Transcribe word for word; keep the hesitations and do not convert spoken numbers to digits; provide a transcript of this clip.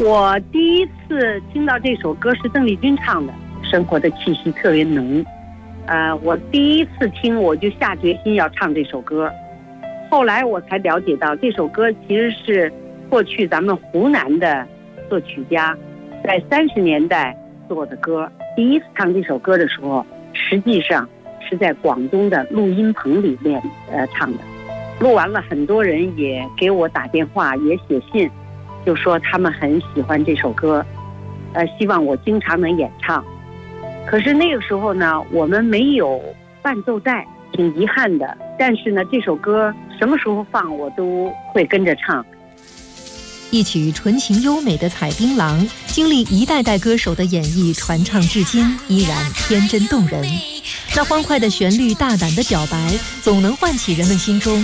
我第一次听到这首歌是邓丽君唱的，生活的气息特别浓。呃，我第一次听我就下决心要唱这首歌，后来我才了解到这首歌其实是过去咱们湖南的作曲家在三十年代做的歌。第一次唱这首歌的时候，实际上是在广东的录音棚里面呃唱的。录完了，很多人也给我打电话，也写信，就说他们很喜欢这首歌，呃，希望我经常能演唱。可是那个时候呢，我们没有伴奏带，挺遗憾的。但是呢，这首歌什么时候放我都会跟着唱。 一曲纯情优美的《采槟榔》，经历一代代歌手的演绎，传唱至今依然天真动人。那欢快的旋律，大胆的表白，总能唤起人们心中